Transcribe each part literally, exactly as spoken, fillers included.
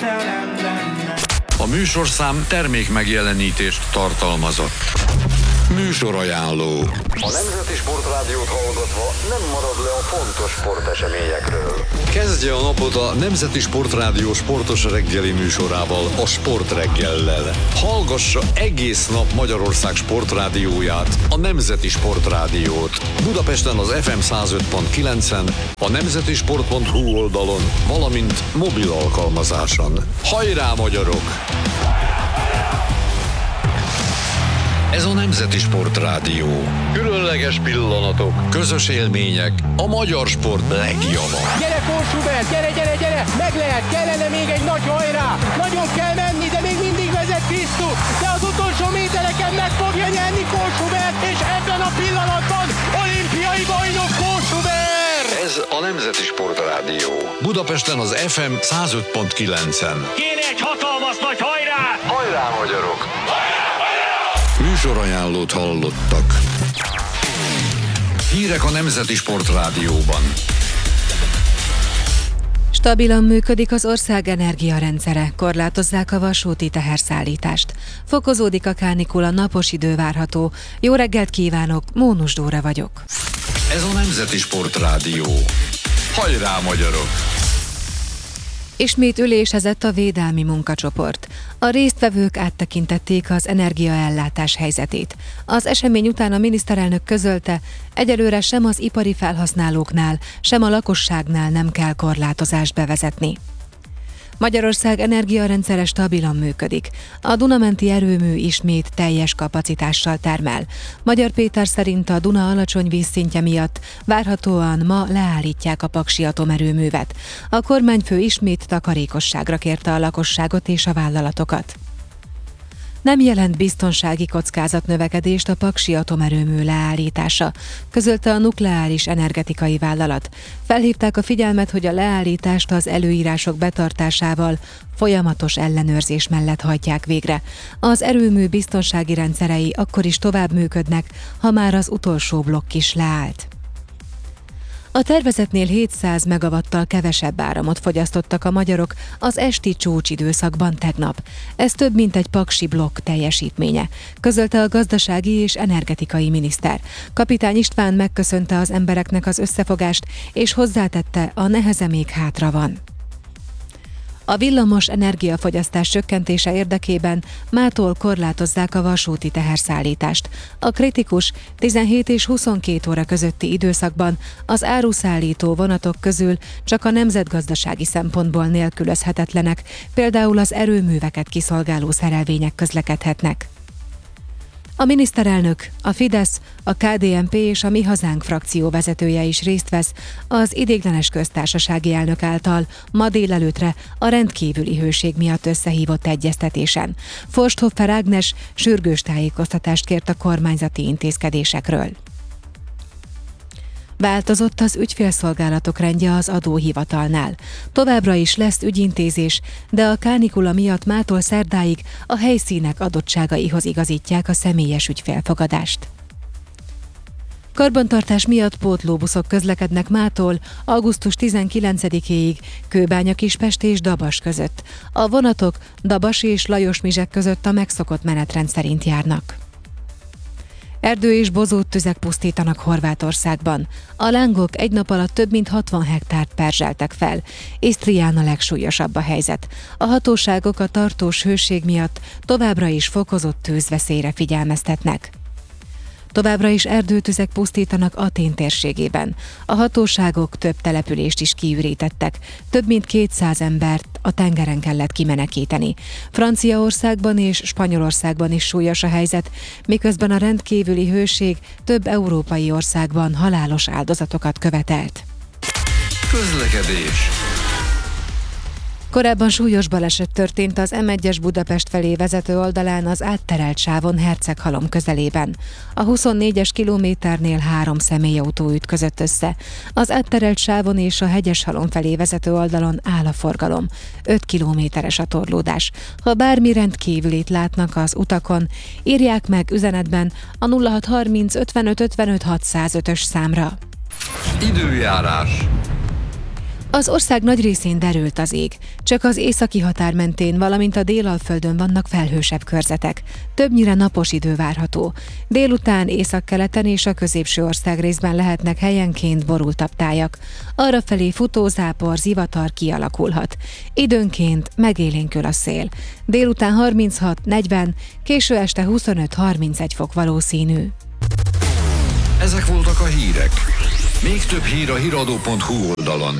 végtelen lenne. A műsorszám termék megjelenítést tartalmazott. Műsorajánló. A Nemzeti Sportrádiót hallgatva nem marad le a fontos sporteseményekről. Kezdje a napot a Nemzeti Sportrádió sportos reggeli műsorával, a Sportreggellel. Hallgassa egész nap Magyarország sportrádióját, a Nemzeti Sportrádiót. Budapesten az ef em száz öt pont kilencen, a nemzetisport pont hu oldalon, valamint mobil alkalmazáson. Hajrá, magyarok! Ez a Nemzeti Sportrádió. Különleges pillanatok, közös élmények, a magyar sport legjava. Gyere, Kósubert, gyere, gyere, gyere! Meg lehet, kellene még egy nagy hajrá! Nagyon kell menni, de még mindig vezet Krisztu, de az utolsó métereken meg fogja nyerni Kósubert, és ebben a pillanatban olimpiai bajnok Kósubert! Ez a Nemzeti Sportrádió. Budapesten az ef em száz öt pont kilencen. Kéne egy hatalmas nagy hajrá! Hajrá, magyarok! Műsorajánlót hallottak. Hírek a Nemzeti Sportrádióban. Stabilan működik az ország energiarendszere, korlátozzák a vasúti teherszállítást. Fokozódik a kánikula, napos idő várható. Jó reggelt kívánok, Mónus Dóra vagyok. Ez a Nemzeti Sportrádió. Hajrá, magyarok! Ismét ülésezett a védelmi munkacsoport. A résztvevők áttekintették az energiaellátás helyzetét. Az esemény után a miniszterelnök közölte, egyelőre sem az ipari felhasználóknál, sem a lakosságnál nem kell korlátozást bevezetni. Magyarország energiarendszere stabilan működik. A Duna-menti erőmű ismét teljes kapacitással termel. Magyar Péter szerint a Duna alacsony vízszintje miatt várhatóan ma leállítják a paksi atomerőművet. A kormányfő ismét takarékosságra kérte a lakosságot és a vállalatokat. Nem jelent biztonsági kockázatnövekedést a paksi atomerőmű leállítása, közölte a nukleáris energetikai vállalat. Felhívták a figyelmet, hogy a leállítást az előírások betartásával folyamatos ellenőrzés mellett hajtják végre. Az erőmű biztonsági rendszerei akkor is tovább működnek, ha már az utolsó blokk is leállt. A tervezetnél hétszáz megawattal kevesebb áramot fogyasztottak a magyarok az esti csúcsidőszakban tegnap. Ez több mint egy paksi blokk teljesítménye, közölte a gazdasági és energetikai miniszter. Kapitány István megköszönte az embereknek az összefogást, és hozzátette, a neheze még hátra van. A villamos energiafogyasztás csökkentése érdekében mától korlátozzák a vasúti teherszállítást. A kritikus tizenhét és huszonkét óra közötti időszakban az áruszállító vonatok közül csak a nemzetgazdasági szempontból nélkülözhetetlenek, például az erőműveket kiszolgáló szerelvények közlekedhetnek. A miniszterelnök, a Fidesz, a ká dé en pé és a Mi Hazánk frakció vezetője is részt vesz az ideiglenes köztársasági elnök által ma délelőtre a rendkívüli hőség miatt összehívott egyeztetésen. Forsthoffer Ágnes sürgős tájékoztatást kért a kormányzati intézkedésekről. Változott az ügyfélszolgálatok rendje az adóhivatalnál. Továbbra is lesz ügyintézés, de a kánikula miatt mától szerdáig a helyszínek adottságaihoz igazítják a személyes ügyfélfogadást. Karbantartás miatt pótlóbuszok közlekednek mától augusztus tizenkilencedikéig Kőbánya-Kispest és Dabas között. A vonatok Dabas és Lajosmizsek között a megszokott menetrend szerint járnak. Erdő és bozót tüzek pusztítanak Horvátországban. A lángok egy nap alatt több mint hatvan hektárt perzseltek fel. Isztrián a legsúlyosabb a helyzet. A hatóságok a tartós hőség miatt továbbra is fokozott tűzveszélyre figyelmeztetnek. Továbbra is erdőtüzek pusztítanak Atén térségében. A hatóságok több települést is kiürítettek. Több mint kétszáz embert a tengeren kellett kimenekíteni. Franciaországban és Spanyolországban is súlyos a helyzet, miközben a rendkívüli hőség több európai országban halálos áldozatokat követelt. Közlekedés. Korábban súlyos baleset történt az em egyes Budapest felé vezető oldalán az átterelt sávon Herceghalom közelében. A huszonnégyes kilométernél három személyautó ütközött össze. Az átterelt sávon és a Hegyeshalom felé vezető oldalon áll a forgalom. öt kilométeres a torlódás. Ha bármi rendkívülit látnak az utakon, írják meg üzenetben a nulla hat harminc ötvenöt ötvenöt hatszázötös számra. Időjárás. Az ország nagy részén derült az ég, csak az északi határ mentén, valamint a Délalföldön vannak felhősebb körzetek. Többnyire napos idő várható. Délután északkeleten és a középső ország részben lehetnek helyenként borultabb tájak. Arrafelé futózápor, zivatar kialakulhat. Időnként megélénkül a szél. Délután harminchat negyven, késő este huszonöt harmincegy fok valószínű. Ezek voltak a hírek. Még több hír a híradó pont hu oldalon.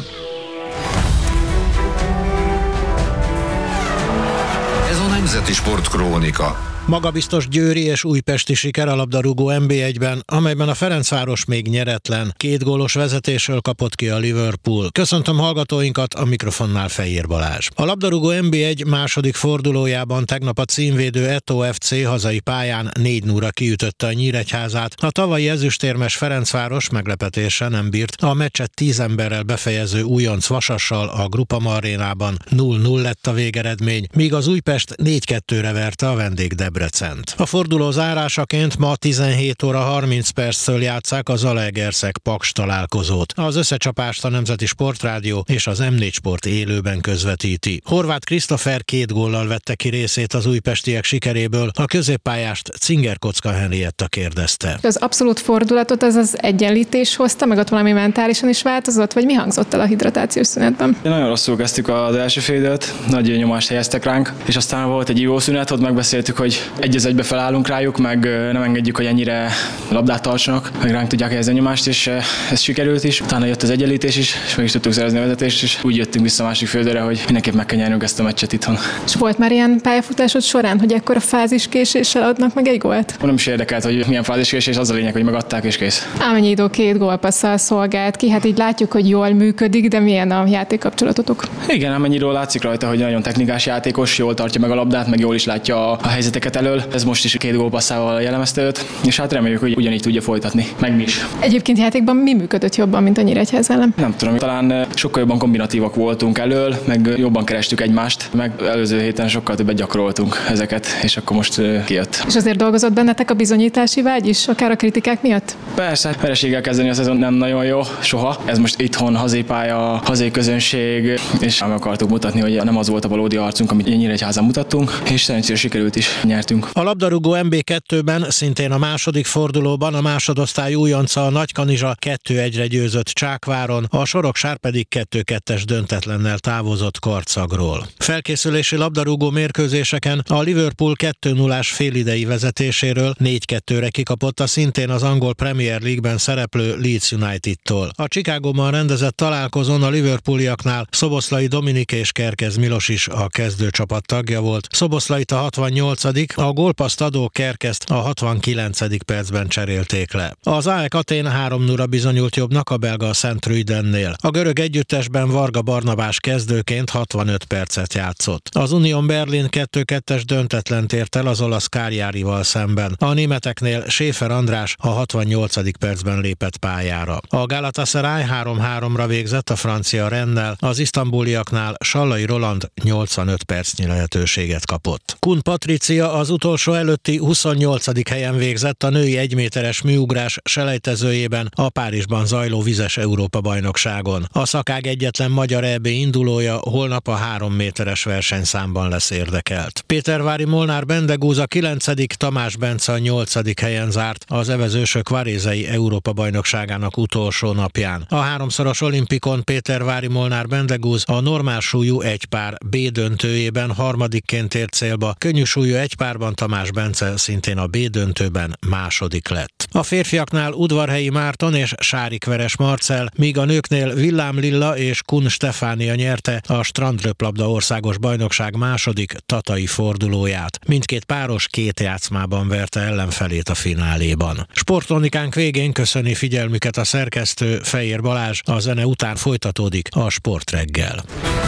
Ez a Nemzeti Sport Krónika. Magabiztos győri és újpesti siker a labdarúgó en bé egyben, amelyben a Ferencváros még nyeretlen. Két gólos vezetésről kapott ki a Liverpool. Köszöntöm hallgatóinkat, a mikrofonnál Fejér Balázs. A labdarúgó en bé egy második fordulójában tegnap a címvédő Eto ef cé hazai pályán négy nulla kiütötte a Nyíregyházát. A tavalyi ezüstérmes Ferencváros meglepetéssel nem bírt. A meccset tíz emberrel befejező újonc Vasassal a Groupama arénában nulla nulla lett a végeredmény, míg az Újpest négy kettőre verte a vendég Debrecent. A forduló zárásaként ma tizenhét óra harminc perccől játsszák a Zalaegerszeg Paks találkozót. Az összecsapást a Nemzeti Sportrádió és az em négy Sport élőben közvetíti. Horváth Krisztofer két góllal vette ki részét az újpestiek sikeréből, a középpályást Cinger Kocka Henrietta kérdezte. Az abszolút fordulatot az az egyenlítés hozta, meg ott valami mentálisan is változott, vagy mi hangzott el a hidratációs szünetben? Nagyon rosszul kezdtük az első fél időt, nagy nyomást helyeztek ránk, és aztán volt egy ivószünet, ott megbeszéltük, hogy egy az egybe felállunk rájuk, meg nem engedjük, hogy ennyire labdát tartsanak, meg ránk tudják helyezni a nyomást, és ez sikerült is. Utána jött az egyenlítés is, és meg is tudtuk szerezni a vezetést, és úgy jöttünk vissza a másik fél időre, hogy mindenképp meg kell nyernünk ezt a meccset itthon. És volt már ilyen pályafutásod során, hogy ekkora fáziskéséssel adnak meg egy gólt? Nem is érdekelt, hogy milyen fáziskésés, az a lényeg, hogy megadták és kész. Ámennyi idő két gólpasszal szolgált ki, hát így látjuk, hogy jól működik, de milyen a játékkapcsolatotok? Igen, amennyiről látszik rajta, hogy nagyon technikás játékos, jól tartja meg a labdát, meg jól is látja a helyzeteket elől. Ez most is két gólpasszával jellemezte őt, és hát reméljük, hogy ugyanígy tudja folytatni, meg mi is. Egyébként játékban mi működött jobban, mint a Nyíregyház ellen? Nem tudom, talán sokkal jobban kombinatívak voltunk elől, meg jobban kerestük egymást, meg előző héten sokkal többet gyakoroltunk ezeket, és akkor most kijött. És azért dolgozott bennetek a bizonyítási vágy is, akár a kritikák miatt? Persze, vereséggel kezdeni a szezon nem nagyon jó, soha. Ez most itthon hazépálya, hazai közönség, és meg akartuk mutatni, hogy nem az volt a valódi arcunk, amit Nyíregyházan mutattunk, és szerencsére sikerült is, nyertünk. A labdarúgó en bé kettőben szintén a második fordulóban a másodosztály újonca a Nagykanizsa kettő egyre győzött Csákváron, a Soroksár pedig kettő kettes döntetlennel távozott Karcagról. Felkészülési labdarúgó mérkőzéseken a Liverpool kettő nullás félidei vezetéséről négy kettőre kikapott a szintén az angol Premier League-ben szereplő Leeds United-tól. A Chicagóban rendezett találkozón a Liverpooliaknál Szoboszlai Dominik és Kerkez Milos is a kezdőcsapat tagja volt. Szoboszlait a hatvannyolcadik, a gólpaszt adó Kerkezt a hatvankilencedik percben cserélték le. Az á e ká Atén három nulla bizonyult jobbnak a belga Szent-Rüdennél. A görög együttesben Varga Barnabás kezdőként hatvanöt percet játszott. Az Union Berlin kettő kettes döntetlent ért el az olasz Cagliarival szemben. A németeknél Schäfer András a hatvannyolcadik percben lépett pályára. A Galatasaray három háromra végzett a francia Rennnel, az isztambúliaknál Sallai Roland nyolcvanöt percnyi lehetőséget kapott. Kun Patricia az utolsó előtti huszonnyolcadik helyen végzett a női egyméteres műugrás selejtezőjében a Párizsban zajló vizes Európa-bajnokságon. A szakág egyetlen magyar é bé indulója holnap a három méteres versenyszámban lesz érdekelt. Pétervári Molnár Bendegúz a kilencedik, Tamás Bence a nyolcadik helyen zárt az evezősök Varézei Európa-bajnokságának utolsó napján. A háromszoros olimpikon Pétervári Molnár Bendegúz a normál súlyú egypár B döntőjében harmadikként ért célba, könnyű súlyú egypárban Tamás Bence szintén a B döntőben második lett. A férfiaknál Udvarhelyi Márton és Sárik Veres Marcell, míg a nőknél Villám Lilla és Kun Stefánia nyerte a strandröplabda országos bajnokság második tatai fordulóját. Mindkét páros két játszmában verte ellenfelét a fináléban. Sportkronikánk végén köszöni figyelmüket a szerkesztő, Fejér Balázs, a zene után folytatódik a Sportreggel.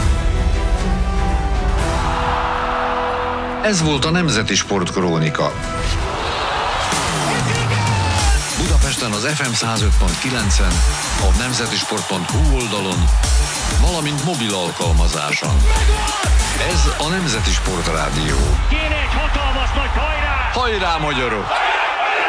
Ez volt a Nemzeti Sport Krónika. Budapesten az ef em száz öt pont kilencen, a nemzetisport pont hu oldalon, valamint mobil alkalmazáson. Ez a Nemzeti Sport Rádió. Kéne egy hatalmas nagy hajrá! Hajrá, magyarok!